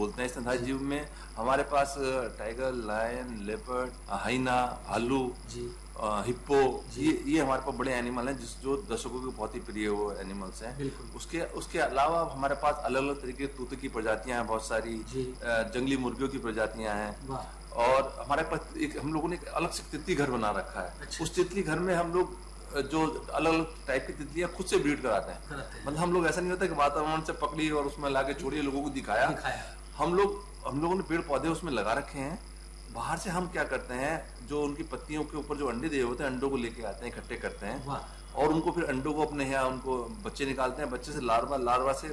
बोलते हैं। स्तनधारी जीव में हमारे पास टाइगर, लायन, लेपर्ड, हाइना, भालू, हिप्पो, ये हमारे पास बड़े एनिमल हैं जो दर्शकों के बहुत ही प्रिय वो एनिमल्स हैं। उसके अलावा हमारे पास अलग अलग तरीके के तोते की प्रजातियां हैं, बहुत सारी जंगली मुर्गियों की प्रजातियां हैं। और हमारे पास हम लोगों ने एक अलग से तितली घर बना रखा है। उस तितली घर में हम लोग जो अलग अलग टाइप की तितलियां खुद से ब्रीड कराते हैं। मतलब हम लोग ऐसा नहीं होता कि वातावरण से पकड़ी और उसमें लाके छोड़ी लोगों को दिखाया। हम लोगों ने पेड़ पौधे उसमें लगा रखे हैं। बाहर से हम क्या करते हैं, जो उनकी पत्तियों के ऊपर जो अंडे दिए होते हैं, अंडों को लेके आते हैं, इकट्ठे करते हैं और उनको फिर अंडों को अपने यहाँ उनको बच्चे निकालते हैं। बच्चे से लार्वा से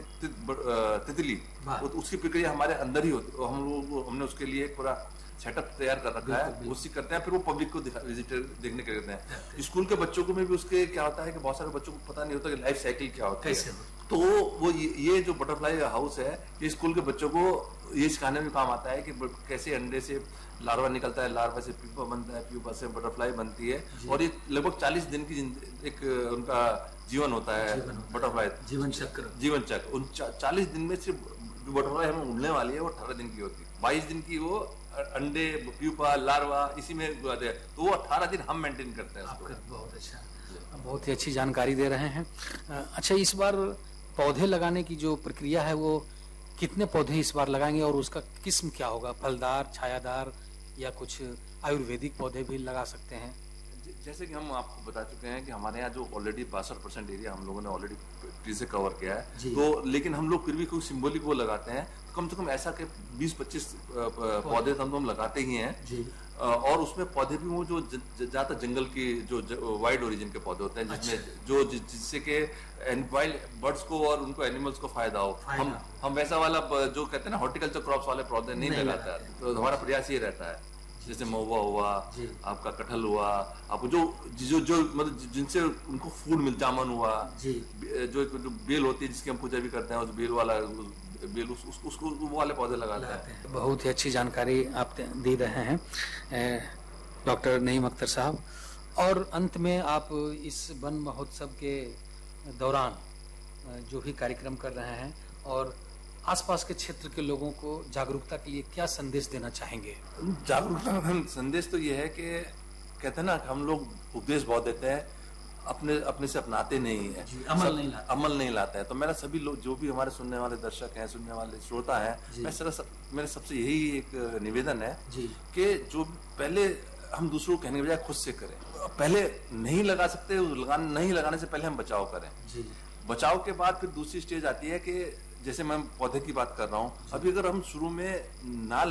तितली, उसकी प्रक्रिया हमारे अंदर ही होती है। हमने उसके लिए एक पूरा सेटअप तैयार कर रखा है, उसी करते हैं। फिर वो पब्लिक को विजिटर देखने के लिए हैं। स्कूल के बच्चों को में भी उसके क्या होता है कि बहुत सारे बच्चों को पता नहीं होता कि लाइफ साइकिल क्या होता है। तो वो ये जो बटरफ्लाई हाउस है, ये स्कूल के बच्चों को ये सिखाने में काम आता है कि कैसे अंडे से लार्वा निकलता है, लार्वा से प्यूपा बनता है, प्यूपा से बटरफ्लाई बनती है। और ये लगभग 40 दिन की एक उनका जीवन होता है बटरफ्लाई, जीवन चक्र। उन 40 दिन में सिर्फ जो बटरफ्लाई हमें उड़ने वाली है वो 18 दिन की होती है। 22 दिन की वो अंडे, प्यूपा, लार्वा इसी में उड़ाते हैं। तो वो 18 दिन हम मेंटेन करते हैं उसको। बहुत अच्छा, बहुत ही अच्छी जानकारी दे रहे हैं। अच्छा, इस बार पौधे लगाने की जो प्रक्रिया है वो कितने पौधे इस बार लगाएंगे और उसका किस्म क्या होगा? फलदार, छायादार या कुछ आयुर्वेदिक पौधे भी लगा सकते हैं? जैसे कि हम आपको बता चुके हैं कि हमारे यहाँ जो ऑलरेडी 62% एरिया हम लोगों ने ऑलरेडी ट्री से कवर किया है। तो लेकिन हम लोग फिर भी कोई सिंबॉलिक वो लगाते हैं, तो कम से कम ऐसा कि 20-25 पौधे तो हम लगाते ही हैं। और उसमें पौधे भी वो जो ज्यादातर जंगल की जो वाइल्ड ओरिजिन के पौधे होते हैं, जिसमें जिससे के वाइल्ड बर्ड्स को और उनको एनिमल्स को फायदा हो। हम वैसा वाला जो कहते हैं ना हॉर्टिकल्चर क्रॉप्स वाले पौधे नहीं लगाता है। तो हमारा प्रयास ये रहता है, जैसे महुआ हुआ, आपका कटहल हुआ, आपको जो मतलब जिनसे उनको फूड मिल, जामुन हुआ, जो बेल होती है जिसकी हम पूजा भी करते हैं, उस बेल वाला उसको वो वाले पौधे लगाते हैं। बहुत ही अच्छी जानकारी आप दे रहे हैं डॉक्टर नईम अख्तर साहब। और अंत में आप इस वन महोत्सव के दौरान जो भी कार्यक्रम कर रहे हैं और आसपास के क्षेत्र के लोगों को जागरूकता के लिए क्या संदेश देना चाहेंगे? जागरूकता का संदेश तो ये है कि कहते हैं ना, हम लोग उपदेश बहुत देते हैं, अपने से अपनाते नहीं है, अमल नहीं लाते हैं। तो मेरा सभी लोग जो भी हमारे सुनने वाले दर्शक हैं, सुनने वाले श्रोता हैं, मेरे सबसे यही एक निवेदन है कि जो पहले हम दूसरों को कहने के बजाय खुद से करें। पहले नहीं लगा सकते, नहीं लगाने से पहले हम बचाव करें। बचाव के बाद फिर दूसरी स्टेज आती है कि जैसे मैं पौधे की बात कर रहा हूँ, अभी अगर हम शुरू में ना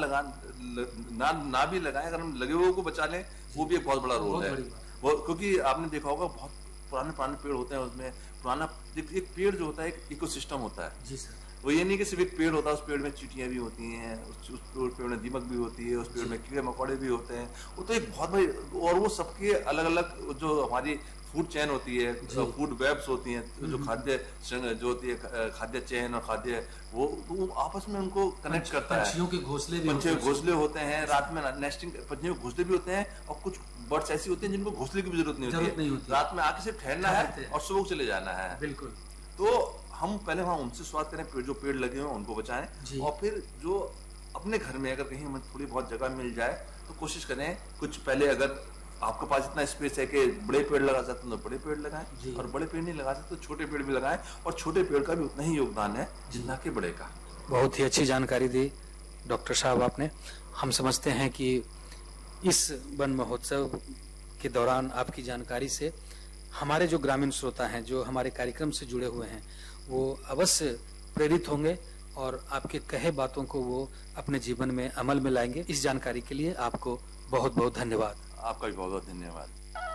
भी लगाएं, अगर हम लगे हुए को बचा लें, वो भी एक बहुत बड़ा रोल है। वो क्योंकि आपने देखा होगा बहुत पुराने पेड़ होते हैं, उसमें पुराना एक पेड़ जो होता है एक इकोसिस्टम होता है। जी सर। वो ये नहीं कि सिर्फ एक पेड़ होता है, उस पेड़ में चींटियां भी होती हैं, उस पेड़ में दीमक भी होती है, उस पेड़ में कीड़े मकोड़े भी होते हैं। वो तो एक बहुत बड़ी, और वो सबके अलग अलग जो हमारी फूड चेन होती है, फूड वेब्स होती हैं, जो खाद्य जो होती है, खाद्य चेन और खाद्य वो आपस में उनको कनेक्ट करता है। पंछियों के घोंसले होते हैं, रात में नेस्टिंग पंछियों के घोंसले भी होते हैं। और कुछ बर्ड्स ऐसी होती हैं जिनको घोंसले की भी जरूरत नहीं होती, रात में आके सिर्फ ठहरना है और सुबह चले जाना है। बिल्कुल। तो हम पहले वहां उनसे शुरुआत करें, जो पेड़ लगे हुए उनको बचाएं, और फिर जो अपने घर में अगर कहीं हमें थोड़ी बहुत जगह मिल जाए तो कोशिश करें कुछ पहले, अगर आपके पास इतना स्पेस है कि बड़े पेड़ लगा सकते हैं तो बड़े पेड़ लगाएं, और बड़े पेड़ नहीं लगा सकते तो छोटे पेड़ भी लगाएं। और छोटे पेड़ का भी उतना ही योगदान है जितना कि बड़े का। बहुत ही अच्छी जानकारी दी डॉक्टर साहब आपने। हम समझते हैं कि इस वन महोत्सव के दौरान आपकी जानकारी से हमारे जो ग्रामीण श्रोता हैं, जो हमारे कार्यक्रम से जुड़े हुए हैं, वो अवश्य प्रेरित होंगे और आपके कहे बातों को वो अपने जीवन में अमल में लाएंगे। इस जानकारी के लिए आपको बहुत बहुत धन्यवाद। आपका भी बहुत बहुत धन्यवाद।